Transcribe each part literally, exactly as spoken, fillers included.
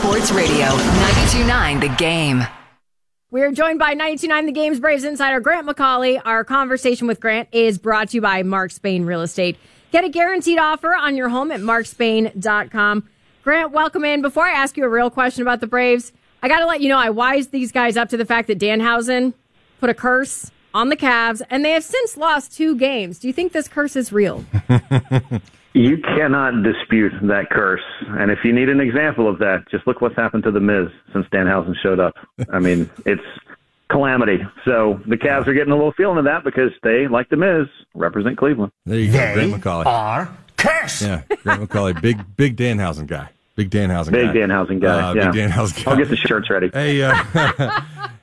Sports Radio, ninety-two point nine The Game. We're joined by ninety-two point nine The Game's Braves insider Grant McCauley. Our conversation with Grant is brought to you by Mark Spain Real Estate. Get a guaranteed offer on your home at mark spain dot com. Grant, welcome in. Before I ask you a real question about the Braves, I got to let you know I wised these guys up to the fact that Danhausen put a curse on the Cavs, and they have since lost two games. Do you think this curse is real? You cannot dispute that curse. And if you need an example of that, just look what's happened to The Miz since Danhausen showed up. I mean, it's calamity. So the Cavs are getting a little feeling of that because they, like The Miz, represent Cleveland. There you go, Grant McCauley. Are cursed. Yeah, Grant McCauley, big, big Danhausen guy. Big Danhausen big guy. Big Danhausen guy, uh, yeah. Big Danhausen guy. I'll get the shirts ready. Hey, uh,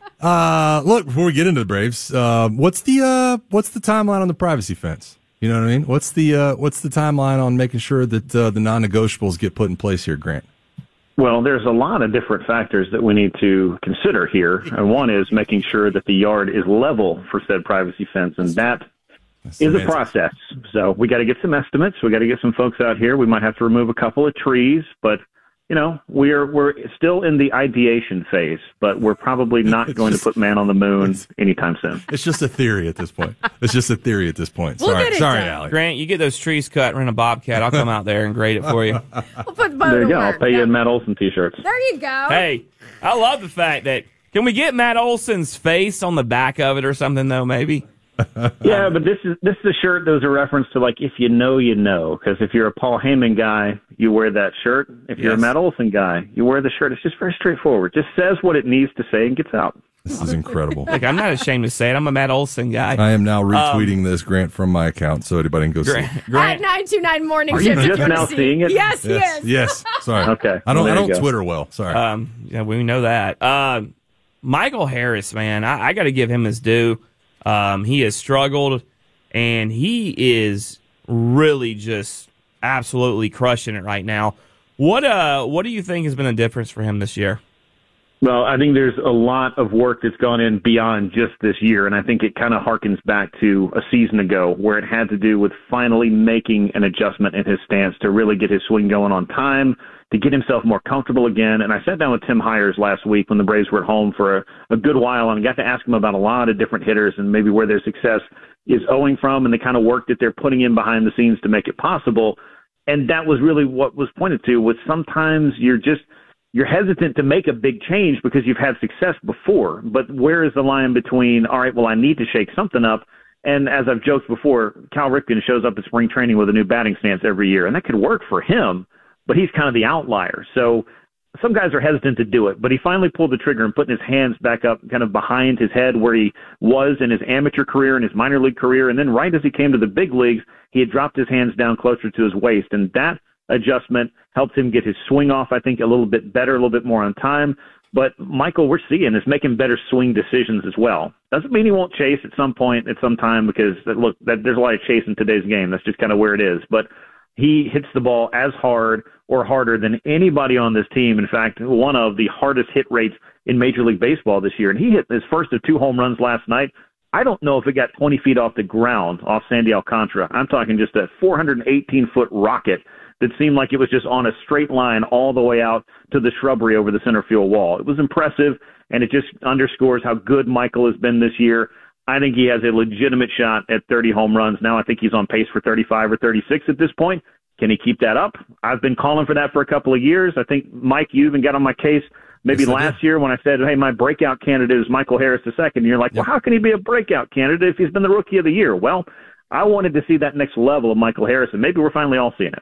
uh, look, before we get into the Braves, uh, what's the uh, what's the timeline on the privacy fence? You know what I mean? What's the uh, what's the timeline on making sure that uh, the non-negotiables get put in place here, Grant? Well, there's a lot of different factors that we need to consider here. And one is making sure that the yard is level for said privacy fence, and that That's is a process. So we got to get some estimates. We got to get some folks out here. We might have to remove a couple of trees, but you know, we're we're still in the ideation phase, but we're probably not it's going just, to put man on the moon anytime soon. It's just a theory at this point. It's just a theory at this point. We'll Sorry, get it sorry, done. Allie. Grant, you get those trees cut, rent a Bobcat. I'll come out there and grade it for you. We'll put both There you to go. work. I'll pay you Yeah. in Matt Olson t-shirts. There you go. Hey, I love the fact that, can we get Matt Olson's face on the back of it or something, though, maybe? Yeah, but this is this is a shirt that was a reference to, like, if you know, you know. Because if you're a Paul Heyman guy, you wear that shirt. If you're Yes. a Matt Olson guy, you wear the shirt. It's just very straightforward. Just says what it needs to say and gets out. This is incredible. Look, I'm not ashamed to say it. I'm a Matt Olson guy. I am now retweeting um, this, Grant, from my account, so anybody can go Grant, see it. At Grant, nine two nine Morning Are you Shift. if just wanna now see. seeing it? Yes, he Yes, is. yes. Sorry. Okay. I don't. Well, I there you don't go. Twitter well. Sorry. um, yeah, we know that. Um, Michael Harris, man, I, I got to give him his due. Um, he has struggled, and he is really just absolutely crushing it right now. What uh, what do you think has been a difference for him this year? Well, I think there's a lot of work that's gone in beyond just this year, and I think it kind of harkens back to a season ago where it had to do with finally making an adjustment in his stance to really get his swing going on time, to get himself more comfortable again. And I sat down with Tim Hires last week when the Braves were at home for a, a good while and got to ask him about a lot of different hitters and maybe where their success is owing from and the kind of work that they're putting in behind the scenes to make it possible. And that was really what was pointed to, was sometimes you're just – you're hesitant to make a big change because you've had success before. But where is the line between, all right, well, I need to shake something up, and as I've joked before, Cal Ripken shows up at spring training with a new batting stance every year, and that could work for him, but he's kind of the outlier. So some guys are hesitant to do it, but he finally pulled the trigger and putting his hands back up kind of behind his head where he was in his amateur career and his minor league career, and then right as he came to the big leagues, he had dropped his hands down closer to his waist, and that adjustment helped him get his swing off, I think, a little bit better, a little bit more on time. But Michael, we're seeing, is making better swing decisions as well. Doesn't mean he won't chase at some point, at some time, because, look, that, there's a lot of chase in today's game. That's just kind of where it is. But he hits the ball as hard or harder than anybody on this team. In fact, one of the hardest hit rates in Major League Baseball this year. And he hit his first of two home runs last night. I don't know if it got twenty feet off the ground off Sandy Alcantara. I'm talking just a four hundred eighteen foot rocket that seemed like it was just on a straight line all the way out to the shrubbery over the center field wall. It was impressive, and it just underscores how good Michael has been this year. I think he has a legitimate shot at thirty home runs. Now I think he's on pace for thirty-five or thirty-six at this point. Can he keep that up? I've been calling for that for a couple of years. I think, Mike, you even got on my case maybe yes, last year when I said, hey, my breakout candidate is Michael Harris the second. And you're like, yep. Well, how can he be a breakout candidate if he's been the rookie of the year? Well, I wanted to see that next level of Michael Harris, and maybe we're finally all seeing it.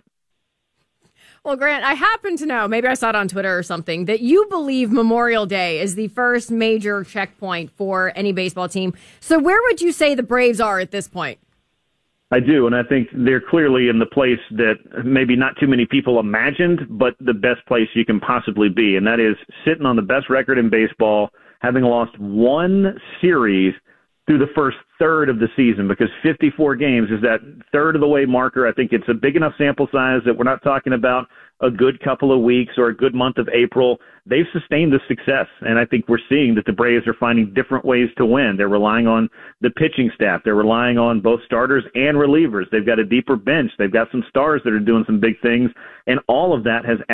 Well, Grant, I happen to know, maybe I saw it on Twitter or something, that you believe Memorial Day is the first major checkpoint for any baseball team. So where would you say the Braves are at this point? I do, and I think they're clearly in the place that maybe not too many people imagined, but the best place you can possibly be, and that is sitting on the best record in baseball, having lost one series through the first third of the season, because fifty-four games is that third of the way marker. I think it's a big enough sample size that we're not talking about a good couple of weeks or a good month of April. They've sustained the success, and I think we're seeing that the Braves are finding different ways to win. They're relying on the pitching staff. They're relying on both starters and relievers. They've got a deeper bench. They've got some stars that are doing some big things, and all of that has